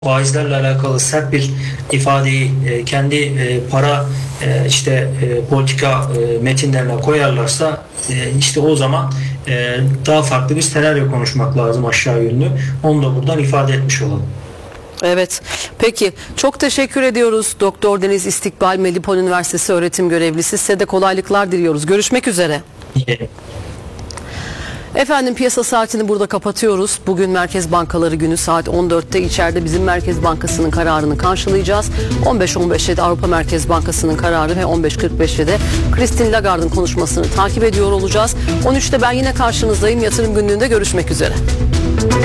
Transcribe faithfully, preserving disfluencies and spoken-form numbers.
Faizlerle alakalı sert bir ifadeyi e, kendi e, para e, işte e, politika e, metinlerine koyarlarsa e, işte o zaman e, daha farklı bir senaryo konuşmak lazım aşağı yönlü. Onu da buradan ifade etmiş olalım. Evet. Peki. Çok teşekkür ediyoruz. Doktor Deniz İstikbal Medipol Üniversitesi öğretim görevlisi. Size de kolaylıklar diliyoruz. Görüşmek üzere. İyi. Efendim piyasa saatini burada kapatıyoruz. Bugün Merkez Bankaları günü saat on dörtte içeride bizim Merkez Bankası'nın kararını karşılayacağız. on beş on beşte de Avrupa Merkez Bankası'nın kararı ve on beş kırk beşte de Christine Lagarde'ın konuşmasını takip ediyor olacağız. on üçte ben yine karşınızdayım. Yatırım Günlüğü'nde görüşmek üzere.